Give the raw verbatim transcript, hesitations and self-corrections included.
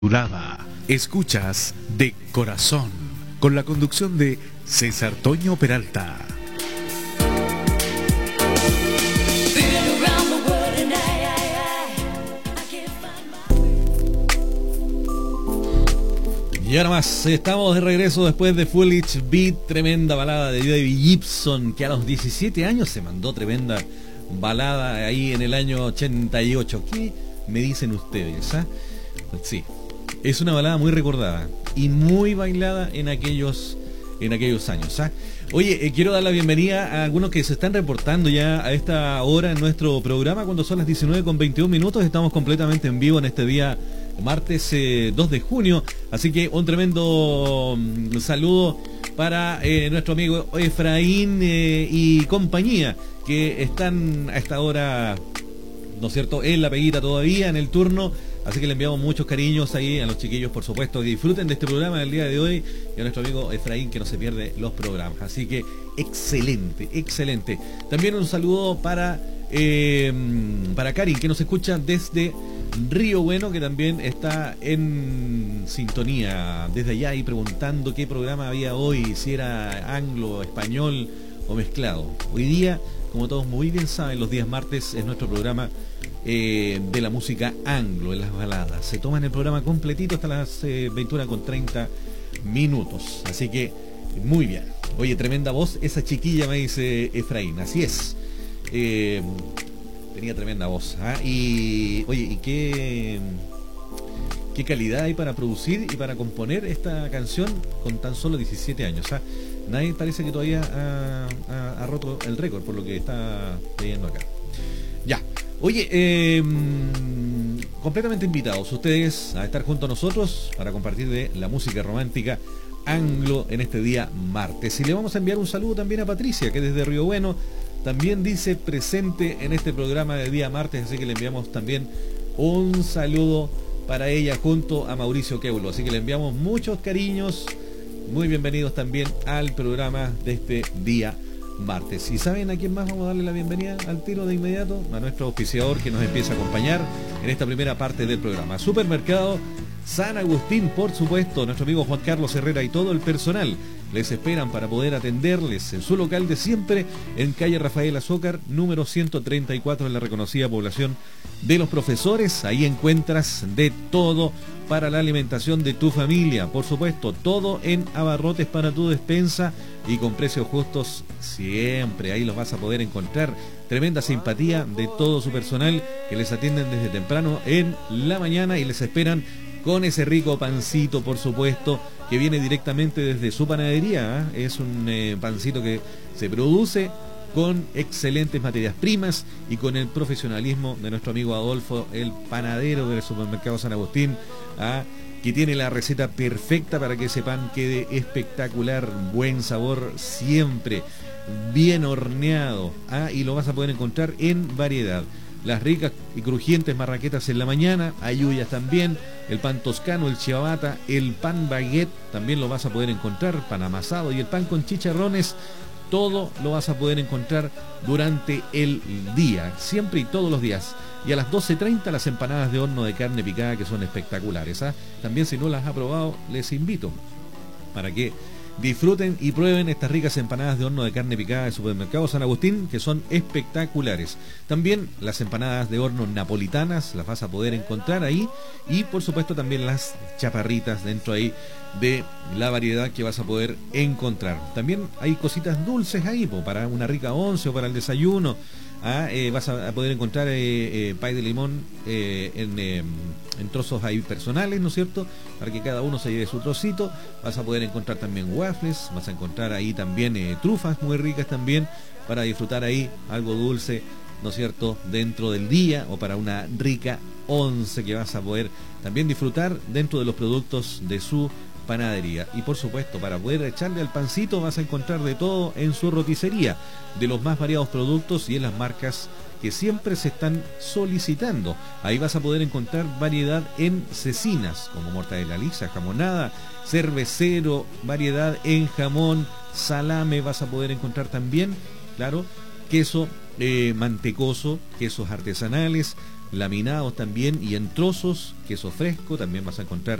Durada. Escuchas De Corazón, con la conducción de César Toño Peralta. Y ahora más, estamos de regreso después de Foolish Beat, tremenda balada de Debbie Gibson, que a los diecisiete años se mandó tremenda balada ahí en el año ochenta y ocho. ¿Qué me dicen ustedes? ¿Ah? Sí, es una balada muy recordada y muy bailada en aquellos, en aquellos años. ¿Ah? Oye, eh, quiero dar la bienvenida a algunos que se están reportando ya a esta hora en nuestro programa, cuando son las diecinueve con veintiún minutos. Estamos completamente en vivo en este día martes eh, dos de junio, así que un tremendo um, saludo para eh, nuestro amigo Efraín eh, y compañía, que están a esta hora, ¿no es cierto?, en la peguita todavía, en el turno. Así que le enviamos muchos cariños ahí a los chiquillos, por supuesto, que disfruten de este programa del día de hoy, y a nuestro amigo Efraín, que no se pierde los programas. Así que excelente, excelente. También un saludo para eh, para Karin, que nos escucha desde Río Bueno, que también está en sintonía desde allá y preguntando qué programa había hoy, si era anglo, español o mezclado. Hoy día, como todos muy bien saben, los días martes es nuestro programa eh, de la música anglo, en las baladas. Se toman el programa completito hasta las eh, veintiuna con treinta minutos. Así que, muy bien. Oye, tremenda voz esa chiquilla, me dice Efraín. Así es. Eh... Tenía tremenda voz, ¿eh? Y oye, ¿y qué, qué calidad hay para producir y para componer esta canción con tan solo diecisiete años? ¿eh? Nadie parece que todavía ha, ha, ha roto el récord, por lo que está leyendo acá. Ya, oye, eh, completamente invitados ustedes a estar junto a nosotros para compartir de la música romántica anglo en este día martes. Y le vamos a enviar un saludo también a Patricia, que desde Río Bueno también dice presente en este programa de día martes, así que le enviamos también un saludo para ella junto a Mauricio Queulo. Así que le enviamos muchos cariños, muy bienvenidos también al programa de este día martes. ¿Y saben a quién más vamos a darle la bienvenida al tiro de inmediato? A nuestro auspiciador que nos empieza a acompañar en esta primera parte del programa. Supermercado San Agustín, por supuesto, nuestro amigo Juan Carlos Herrera y todo el personal les esperan para poder atenderles en su local de siempre, en calle Rafael Azócar, número ciento treinta y cuatro, en la reconocida población de Los Profesores. Ahí encuentras de todo para la alimentación de tu familia, por supuesto, todo en abarrotes para tu despensa y con precios justos siempre. Ahí los vas a poder encontrar. Tremenda simpatía de todo su personal, que les atienden desde temprano en la mañana y les esperan con ese rico pancito, por supuesto, que viene directamente desde su panadería. ¿eh? Es un eh, pancito que se produce con excelentes materias primas y con el profesionalismo de nuestro amigo Adolfo, el panadero del supermercado San Agustín, ¿ah? que tiene la receta perfecta para que ese pan quede espectacular, buen sabor siempre, bien horneado, ¿ah? y lo vas a poder encontrar en variedad. Las ricas y crujientes marraquetas en la mañana, ayuyas también, el pan toscano, el ciabatta, el pan baguette, también lo vas a poder encontrar, pan amasado y el pan con chicharrones, todo lo vas a poder encontrar durante el día, siempre y todos los días. Y a las doce treinta las empanadas de horno de carne picada, que son espectaculares. ¿eh? También, si no las ha probado, les invito para que disfruten y prueben estas ricas empanadas de horno de carne picada del supermercado San Agustín, que son espectaculares. También las empanadas de horno napolitanas las vas a poder encontrar ahí, y por supuesto también las chaparritas dentro ahí de la variedad que vas a poder encontrar. También hay cositas dulces ahí, po, para una rica once o para el desayuno. Ah, eh, vas a poder encontrar eh, eh, pay de limón eh, en, eh, en trozos ahí personales, ¿no es cierto? Para que cada uno se lleve su trocito. Vas a poder encontrar también waffles, vas a encontrar ahí también eh, trufas muy ricas también, para disfrutar ahí algo dulce, ¿no es cierto?, dentro del día, o para una rica once que vas a poder también disfrutar dentro de los productos de su panadería. Y por supuesto, para poder echarle al pancito, vas a encontrar de todo en su roticería, de los más variados productos y en las marcas que siempre se están solicitando. Ahí vas a poder encontrar variedad en cecinas, como mortadela lisa, jamonada, cervecero, variedad en jamón, salame. Vas a poder encontrar también, claro, queso eh, mantecoso, quesos artesanales, laminados también y en trozos, queso fresco, también vas a encontrar